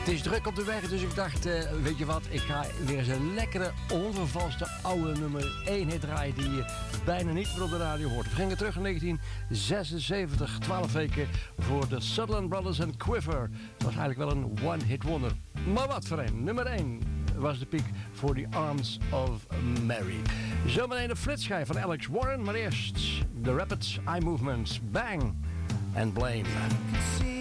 is druk op de weg, dus ik dacht, weet je wat, ik ga weer eens een lekkere, onvervalste oude nummer 1 hit draaien die je bijna niet meer op de radio hoort. We gingen terug in 1976, 12 weken voor de Sutherland Brothers and Quiver. Dat was eigenlijk wel een one-hit wonder. Maar wat voor een, nummer 1 was de piek voor The Arms of Mary. Zometeen de flitschijf van Alex Warren, maar eerst The Rapids Eye Movements, Bang and Blame.